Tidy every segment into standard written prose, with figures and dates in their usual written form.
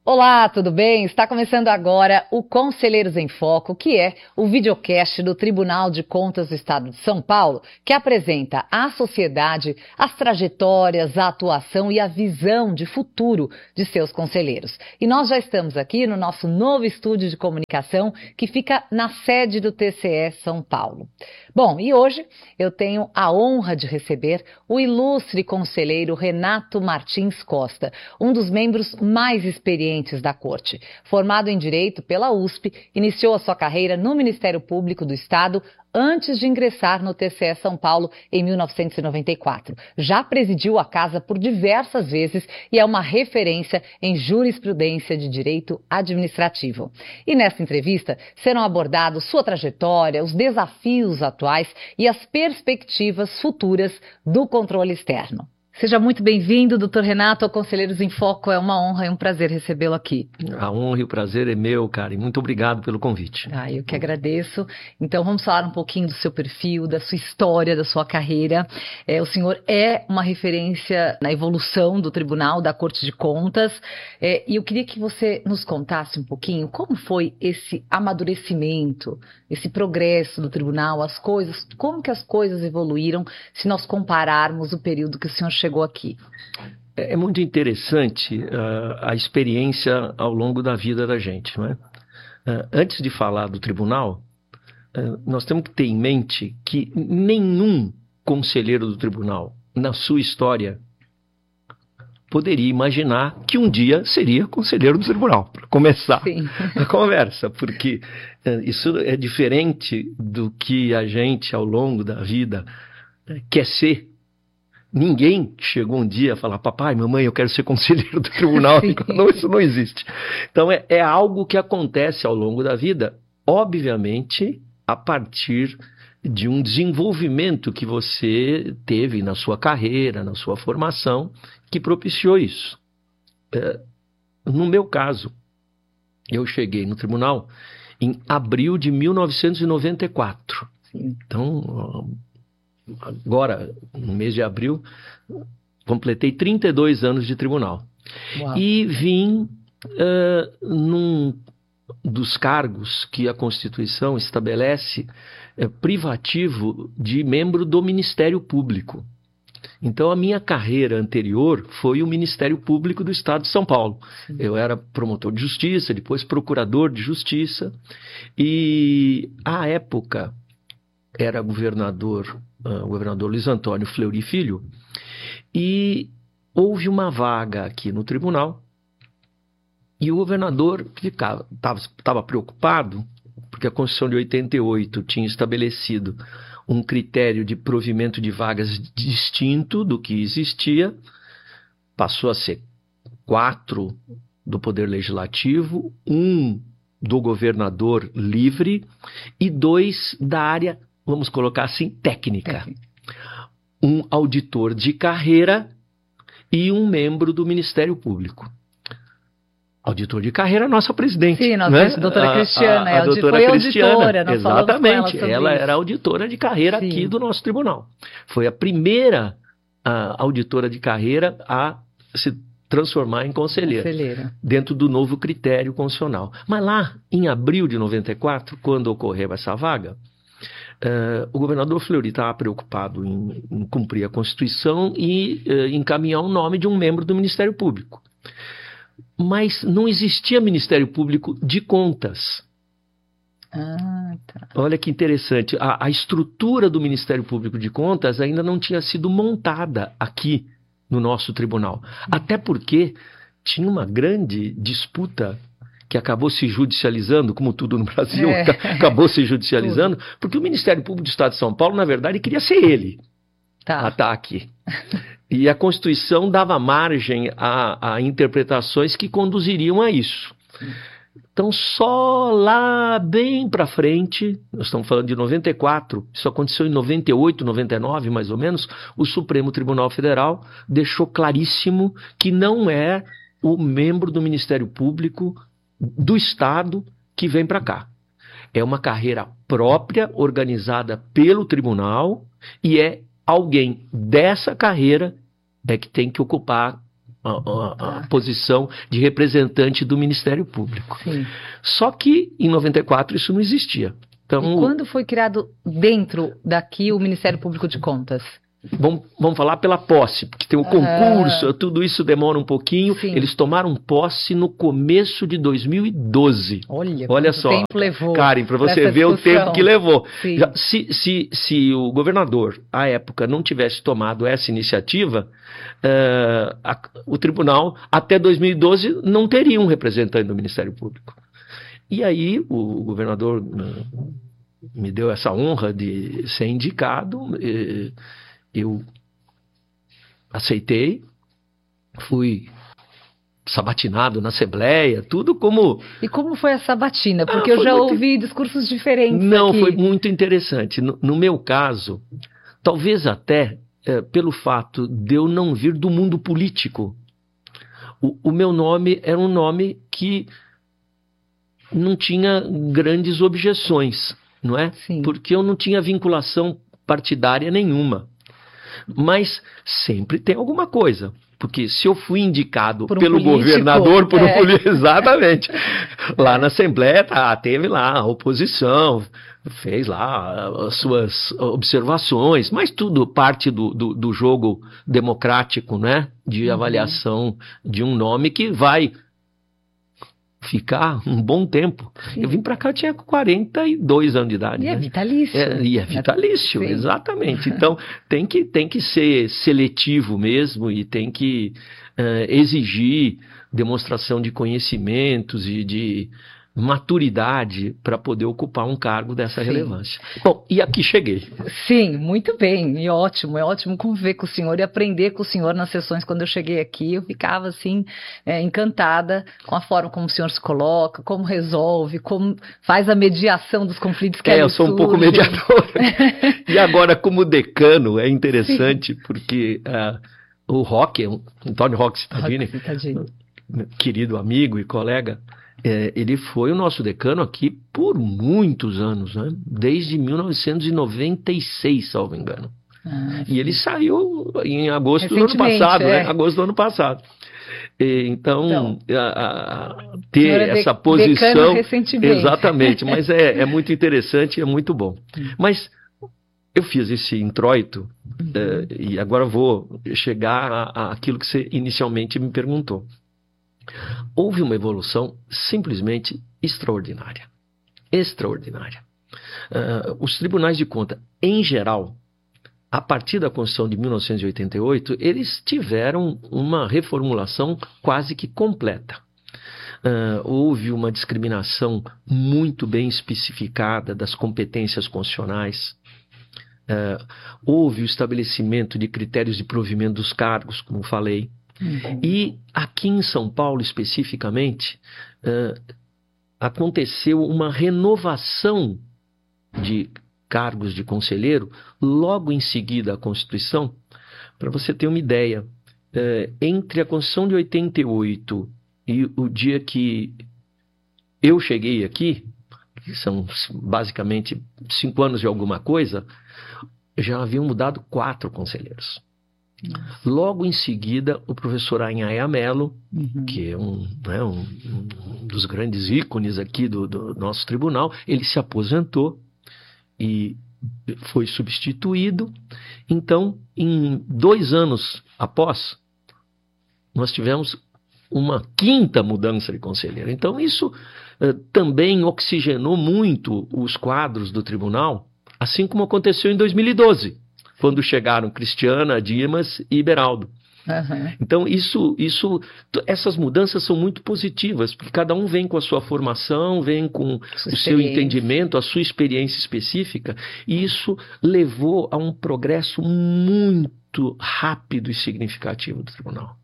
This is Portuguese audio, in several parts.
Olá, tudo bem? Está começando agora o Conselheiros em Foco, que é o videocast do Tribunal de Contas do Estado de São Paulo, que apresenta à sociedade as trajetórias, a atuação e a visão de futuro de seus conselheiros. E nós já estamos aqui no nosso novo estúdio de comunicação, que fica na sede do TCE São Paulo. Bom, e hoje eu tenho a honra de receber o ilustre conselheiro Renato Martins Costa, um dos membros mais experientes da Corte. Formado em Direito pela USP, iniciou a sua carreira no Ministério Público do Estado antes de ingressar no TCE São Paulo em 1994. Já presidiu a casa por diversas vezes e é uma referência em jurisprudência de direito administrativo. E nessa entrevista serão abordados sua trajetória, os desafios atuais e as perspectivas futuras do controle externo. Seja muito bem-vindo, doutor Renato, ao Conselheiros em Foco. É uma honra e um prazer recebê-lo aqui. A honra e o prazer é meu, cara, e muito obrigado pelo convite. Eu que agradeço. Então, vamos falar um pouquinho do seu perfil, da sua história, da sua carreira. O senhor é uma referência na evolução do Tribunal, da Corte de Contas, e eu queria que você nos contasse um pouquinho como foi esse amadurecimento, esse progresso do Tribunal, as coisas, como que as coisas evoluíram se nós compararmos o período que o senhor chegou aqui. É muito interessante a experiência ao longo da vida da gente, não é? Antes de falar do tribunal, nós temos que ter em mente que nenhum conselheiro do tribunal, na sua história, poderia imaginar que um dia seria conselheiro do tribunal, para começar a conversa, porque isso é diferente do que a gente, ao longo da vida, quer ser. Ninguém chegou um dia a falar, papai, mamãe, eu quero ser conselheiro do tribunal. Não, isso não existe. Então, é algo que acontece ao longo da vida, obviamente, a partir de um desenvolvimento que você teve na sua carreira, na sua formação, que propiciou isso. No meu caso, eu cheguei no tribunal em abril de 1994. Então, agora, no mês de abril, completei 32 anos de tribunal. Uau. E vim num dos cargos que a Constituição estabelece privativo de membro do Ministério Público. Então, a minha carreira anterior foi o Ministério Público do Estado de São Paulo. Sim. Eu era promotor de justiça, depois procurador de justiça, e à época era o governador Luiz Antônio Fleury Filho, e houve uma vaga aqui no tribunal, e o governador estava preocupado, porque a Constituição de 88 tinha estabelecido um critério de provimento de vagas distinto do que existia, passou a ser 4 do Poder Legislativo, 1 do governador livre e 2 da área, vamos colocar assim, técnica. Um auditor de carreira e um membro do Ministério Público. Auditor de carreira, nossa presidente. Sim, nossa, né? doutora Cristiana. A doutora foi Cristiana, auditora. Nós exatamente, ela era auditora de carreira aqui do nosso tribunal. Foi a primeira auditora de carreira a se transformar em conselheira. Dentro do novo critério constitucional. Mas lá, em abril de 94, quando ocorreu essa vaga, o governador Fleury estava preocupado em cumprir a Constituição e encaminhar o nome de um membro do Ministério Público. Mas não existia Ministério Público de Contas. Olha que interessante. A estrutura do Ministério Público de Contas ainda não tinha sido montada aqui no nosso tribunal. Até porque tinha uma grande disputa que acabou se judicializando, como tudo no Brasil, acabou se judicializando, porque o Ministério Público do Estado de São Paulo, na verdade, queria ser ele a estar aqui. E a Constituição dava margem a interpretações que conduziriam a isso. Então, só lá bem para frente, nós estamos falando de 94, isso aconteceu em 98, 99, mais ou menos, o Supremo Tribunal Federal deixou claríssimo que não é o membro do Ministério Público do Estado que vem para cá. É uma carreira própria, organizada pelo tribunal, e é alguém dessa carreira que tem que ocupar a posição de representante do Ministério Público. Sim. Só que em 94 isso não existia. Então, e quando foi criado dentro daqui o Ministério Público de Contas? Vamos falar pela posse, porque tem o concurso, tudo isso demora um pouquinho. Sim. Eles tomaram posse no começo de 2012. Olha só, tempo levou, Karen, para você ver o tempo que levou. Já, se o governador, à época, não tivesse tomado essa iniciativa, o tribunal, até 2012, não teria um representante do Ministério Público. E aí o governador me deu essa honra de ser indicado. Eu aceitei, fui sabatinado na Assembleia, tudo como... E como foi a sabatina? Porque eu já ouvi discursos diferentes. Não, aqui. Foi muito interessante. No meu caso, talvez até pelo fato de eu não vir do mundo político, o meu nome era um nome que não tinha grandes objeções, não é? Sim. Porque eu não tinha vinculação partidária nenhuma. Mas sempre tem alguma coisa. Porque se eu fui indicado pelo governador, por um político, exatamente. Lá na Assembleia, teve lá a oposição, fez lá as suas observações, mas tudo parte do jogo democrático, né? De avaliação de um nome que vai ficar um bom tempo. Sim. Eu vim para cá, eu tinha 42 anos de idade. E né? é vitalício. E é vitalício, sim. Exatamente. Então, tem que ser seletivo mesmo e tem que exigir demonstração de conhecimentos e de maturidade para poder ocupar um cargo dessa relevância. Bom, e aqui cheguei. Sim, muito bem, e ótimo, é ótimo conviver com o senhor e aprender com o senhor nas sessões. Quando eu cheguei aqui, eu ficava assim, encantada com a forma como o senhor se coloca, como resolve, como faz a mediação dos conflitos que eu sou um pouco mediador. E agora, como decano, é interessante, sim. Porque o Roque, Antônio Roque Cittadini, querido amigo e colega, ele foi o nosso decano aqui por muitos anos, né? Desde 1996, salvo engano. E ele saiu em agosto do ano passado, né? Agosto do ano passado. Então, ter essa posição... recentemente. Exatamente, mas é muito interessante e é muito bom. Mas eu fiz esse introito e agora vou chegar àquilo que você inicialmente me perguntou. Houve uma evolução simplesmente extraordinária. Extraordinária. Os tribunais de contas, em geral, a partir da Constituição de 1988, eles tiveram uma reformulação quase que completa. Houve uma discriminação muito bem especificada das competências constitucionais. Houve o estabelecimento de critérios de provimento dos cargos, como falei. E aqui em São Paulo, especificamente, aconteceu uma renovação de cargos de conselheiro logo em seguida à Constituição. Para você ter uma ideia, entre a Constituição de 88 e o dia que eu cheguei aqui, que são basicamente 5 anos de alguma coisa, já haviam mudado 4 conselheiros. Logo em seguida, o professor Anhaia Mello, que é um dos grandes ícones aqui do nosso tribunal, ele se aposentou e foi substituído. Então, em 2 anos após, nós tivemos uma 5ª mudança de conselheiro. Então, isso também oxigenou muito os quadros do tribunal, assim como aconteceu em 2012. Quando chegaram Cristiana, Dimas e Beraldo. Então, essas mudanças são muito positivas, porque cada um vem com a sua formação, vem com o seu entendimento, a sua experiência específica, e isso levou a um progresso muito rápido e significativo do tribunal.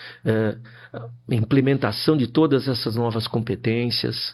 A implementação de todas essas novas competências.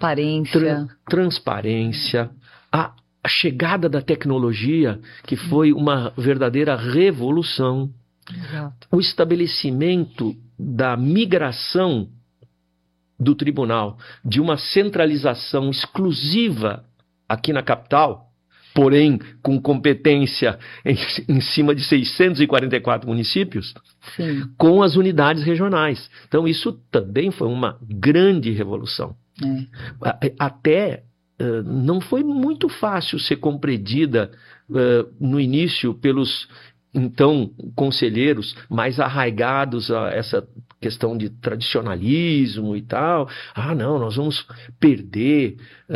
Transparência. A chegada da tecnologia, que foi uma verdadeira revolução. Exato. O estabelecimento da migração do tribunal de uma centralização exclusiva aqui na capital porém com competência em cima de 644 municípios, Sim. com as unidades regionais. Então isso também foi uma grande revolução. Até não foi muito fácil ser compreendida no início pelos então conselheiros mais arraigados a essa questão de tradicionalismo e tal. Não, nós vamos perder